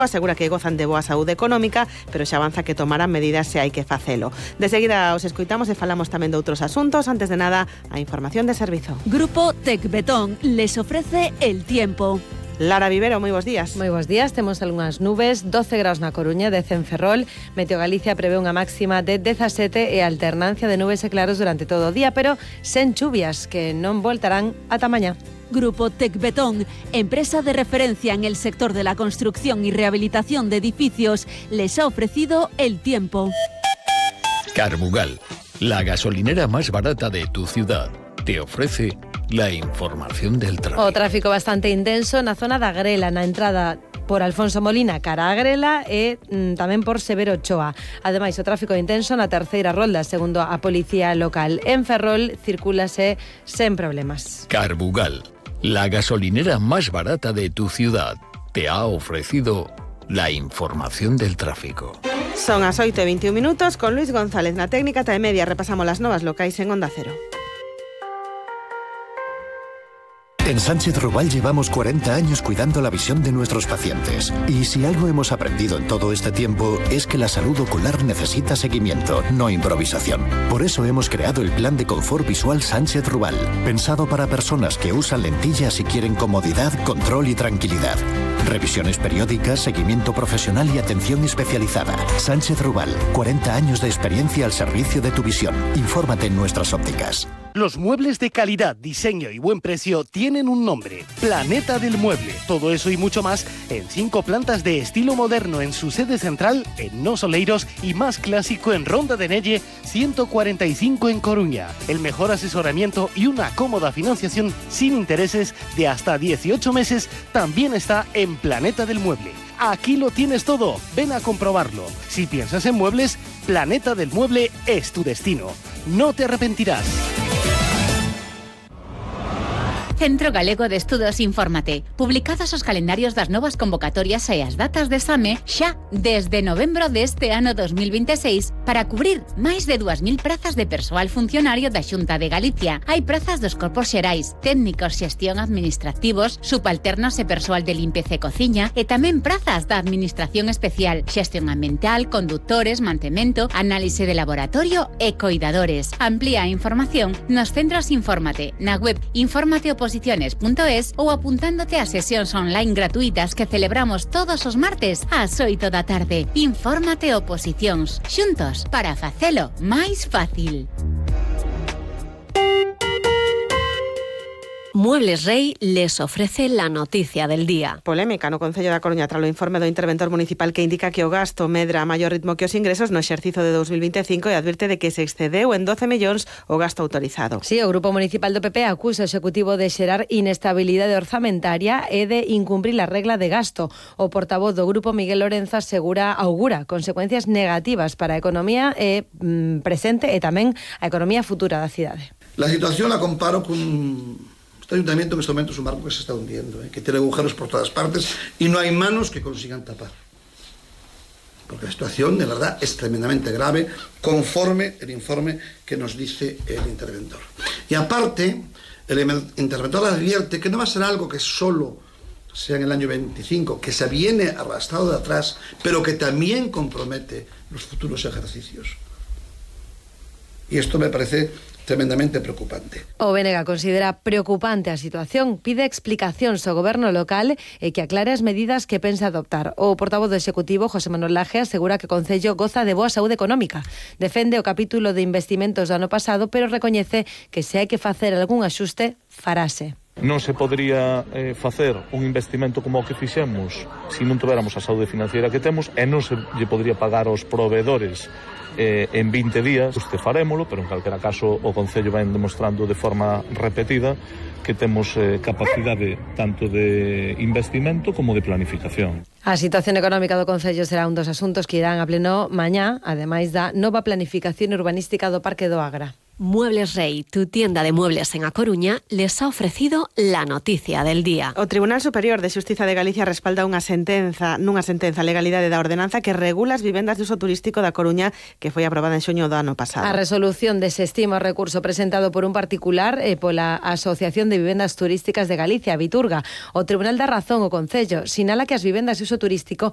asegura que gozan de boa saúde económica, pero xa avanza que tomarán medidas se hai que facelo. De seguida os escoitamos e falamos tamén de outros asuntos. Antes de nada, a información de servizo. Grupo Tecbetón les ofrece el tiempo. Lara Vivero, moi bons días. Moi bons días, temos algunhas nubes, 12 graus na Coruña, 10 en Ferrol. Meteo Galicia prevé unha máxima de 17 e alternancia de nubes e claros durante todo o día, pero sen chuvias que non voltarán ata mañá. Grupo Tecbetón, empresa de referencia en el sector de la construcción y rehabilitación de edificios, les ha ofrecido el tiempo. Carbugal, la gasolinera más barata de tu ciudad, te ofrece la información del tráfico. O tráfico bastante intenso na zona da Grela, na entrada por Alfonso Molina cara a Grela e tamén por Severo Ochoa. Ademais, o tráfico intenso na terceira rolda, segundo a policía local. En Ferrol circúlase sen problemas. Carbugal, la gasolinera más barata de tu ciudad, te ha ofrecido la información del tráfico. Son as 8:21 con Luis González na técnica e media. Repasamos las novas locais en Onda Cero. En Sánchez Ruval llevamos 40 años cuidando la visión de nuestros pacientes. Y si algo hemos aprendido en todo este tiempo es que la salud ocular necesita seguimiento, no improvisación. Por eso hemos creado el Plan de Confort Visual Sánchez Ruval, pensado para personas que usan lentillas y quieren comodidad, control y tranquilidad. Revisiones periódicas, seguimiento profesional y atención especializada. Sánchez Ruval, 40 años de experiencia al servicio de tu visión. Infórmate en nuestras ópticas. Los muebles de calidad, diseño y buen precio tienen un nombre: Planeta del Mueble. Todo eso y mucho más en 5 plantas de estilo moderno en su sede central en Nos Oleiros y más clásico en Ronda de Nelle 145 en Coruña. El mejor asesoramiento y una cómoda financiación sin intereses de hasta 18 meses también está en Planeta del Mueble. Aquí lo tienes todo, ven a comprobarlo. Si piensas en muebles, Planeta del Mueble es tu destino. No te arrepentirás. Centro Galego de Estudos Infórmate. Publicados os calendarios das novas convocatorias e as datas de exame xa desde novembro deste ano 2026 para cubrir máis de 2.000 prazas de persoal funcionario da Xunta de Galicia. Hai prazas dos corpos xerais, técnicos, xestión administrativos, subalternos e persoal de limpeza e cociña e tamén prazas da Administración Especial, xestión ambiental, conductores, mantemento, análise de laboratorio e coidadores. Amplía a información nos centros Infórmate, na web informateoposiciones.es ou apuntándote a sesións online gratuitas que celebramos todos os martes ás 8 da tarde. Infórmate Oposicións, xuntos para facelo máis fácil. Muebles Rey les ofrece la noticia del día. Polémica no Concello da Coruña tras o informe do interventor municipal que indica que o gasto medra a maior ritmo que os ingresos no exercizo de 2025 e advirte de que se excedeu en 12 millóns o gasto autorizado. Sí, o Grupo Municipal do PP acusa o Executivo de xerar inestabilidade orzamentaria e de incumprir a regla de gasto. O portavoz do Grupo, Miguel Lorenzo, augura consecuencias negativas para a economía presente e tamén a economía futura da cidade. La situación la comparo con este ayuntamiento, en este momento es un barco que se está hundiendo, que tiene agujeros por todas partes y no hay manos que consigan tapar. Porque la situación, de verdad, es tremendamente grave, conforme el informe que nos dice el interventor. Y aparte, el interventor advierte que no va a ser algo que solo sea en el año 25, que se viene arrastrado de atrás, pero que también compromete los futuros ejercicios. Y esto me parece tremendamente preocupante. O BNG considera preocupante a situación, pide explicacións ao goberno local e que aclare as medidas que pensa adoptar. O portavoz do Executivo, José Manuel Laje, asegura que o Concello goza de boa saúde económica. Defende o capítulo de investimentos do ano pasado, pero recoñece que se hai que facer algún axuste, farase. Non se podría facer un investimento como o que fixemos se non tuveramos a saúde financiera que temos e non se lle podría pagar aos proveedores en 20 días. Este farémolo, pero en calquera caso o Concello ven demostrando de forma repetida que temos capacidade tanto de investimento como de planificación. A situación económica do Concello será un dos asuntos que irán a pleno mañá, ademais da nova planificación urbanística do Parque do Agra. Muebles Rey, tu tienda de muebles en A Coruña, les ha ofrecido la noticia del día. O Tribunal Superior de Xustiza de Galicia respalda nunha sentenza a legalidade da ordenanza que regula as vivendas de uso turístico da Coruña que foi aprobada en xuño do ano pasado. A resolución desestima o recurso presentado por un particular pola Asociación de Vivendas Turísticas de Galicia, Viturga. O Tribunal dá razón ao Concello, sinala que as vivendas de uso turístico